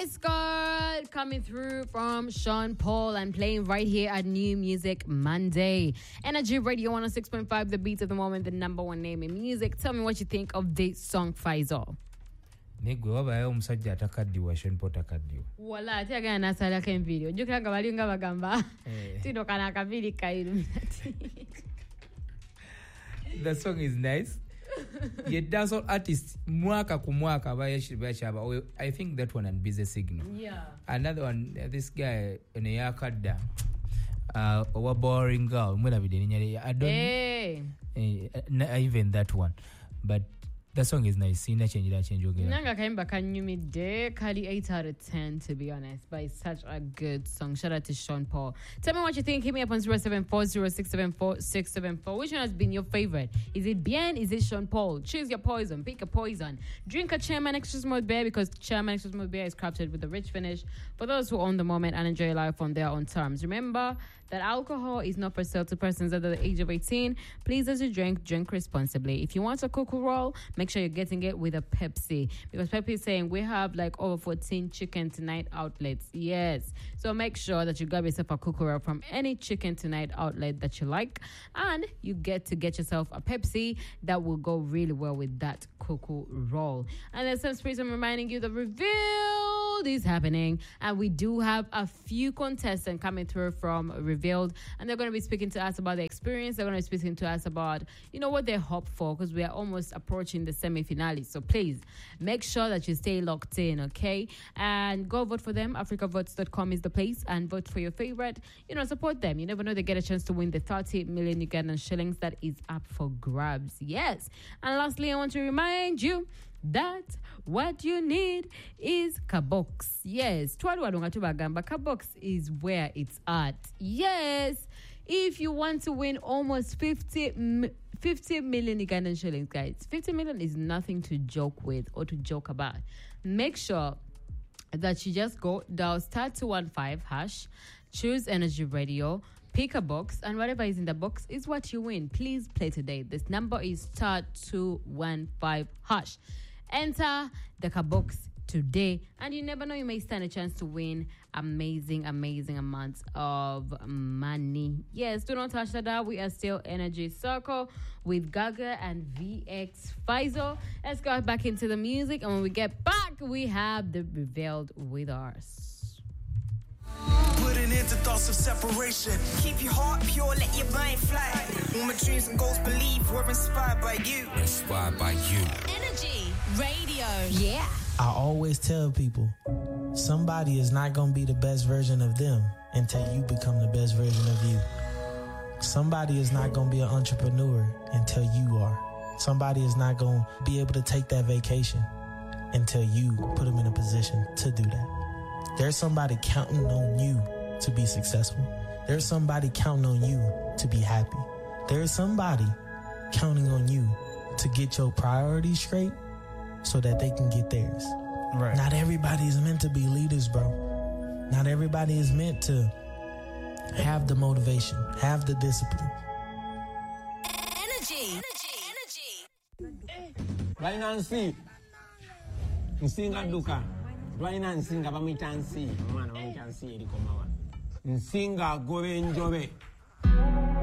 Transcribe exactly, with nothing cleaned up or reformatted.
Escort coming through from Sean Paul and playing right here at New Music Monday. Energy Radio one oh six point five, the beat of the moment, the number one name in music. Tell me what you think of this song, Faisal. Negwe wabaye omusajja atakaddiwa Sean Paul takaddiwa. Wala ate agana nasala ke video. Jukira nga bali nga bagamba. Tino kana akabiri ka Illuminati. The song is nice. Yeah, dancehall artist mwaka ku mwaka bayashaba. I think that one and Busy Signal. Yeah. Another one, uh, this guy in a yakada. Uh, a boring girl. I don't. Hey. Uh, even that one, but the song is nice. See, change that change again. Nanga kaimba kanyumide kali eight out of ten to be honest, but it's such a good song. Shout out to Sean Paul. Tell me what you think. Hit me up on zero seven four zero six seven four six seven four. Which one has been your favorite? Is it Bien? Is it Sean Paul? Choose your poison. Pick a poison. Drink a Chairman Extra Smooth Beer because Chairman Extra Smooth Beer is crafted with a rich finish for those who own the moment and enjoy life on their own terms. Remember that alcohol is not for sale to persons under the age of eighteen. Please, as you drink, drink responsibly. If you want a Cocoa Roll, make sure you're getting it with a Pepsi, because Pepsi is saying we have like over fourteen Chicken Tonight outlets. Yes, so make sure that you grab yourself a Cocoa Roll from any Chicken Tonight outlet that you like, and you get to get yourself a Pepsi that will go really well with that Cocoa Roll. And then some space, I'm reminding you the Revealed is happening, and we do have a few contestants coming through from Revealed, and they're going to be speaking to us about the experience. They're going to be speaking to us about, you know, what they hope for, because we are almost approaching the semi-finale. So please make sure that you stay locked in, okay? And go vote for them. africa votes dot com is the place, and vote for your favorite. You know, support them. You never know, they get a chance to win the thirty million Ugandan shillings that is up for grabs. Yes. And lastly, I want to remind you that what you need is Kabox. Yes, Kabox is where it's at. Yes, if you want to win almost fifty, fifty million Ugandan shillings, guys, fifty million is nothing to joke with or to joke about. Make sure that you just go dial star two one five hash, choose Energy Radio, pick a box, and whatever is in the box is what you win. Please play today. This number is star two one five hash. Enter the Kabox today, and you never know, you may stand a chance to win amazing, amazing amounts of money. Yes, do not touch that dial. We are still Energy Circle with Gaga and V X Faisal. Let's go back into the music, and when we get back, we have the Revealed with us. Putting into thoughts of separation. Keep your heart pure, let your mind fly. All my dreams and goals, believe we're inspired by you. Inspired by you. Energy Radio. Yeah. I always tell people, somebody is not going to be the best version of them until you become the best version of you. Somebody is not going to be an entrepreneur until you are. Somebody is not going to be able to take that vacation until you put them in a position to do that. There's somebody counting on you to be successful. There's somebody counting on you to be happy. There's somebody counting on you to get your priorities straight so that they can get theirs. Right. Not everybody is meant to be leaders, bro. Not everybody is meant to have the motivation, have the discipline. Energy. Energy. Energy. Nancy. Nsinga duka. Nsinga bamitansi. Mwana bamitansi erikomawa. Nsinga gobe njobe.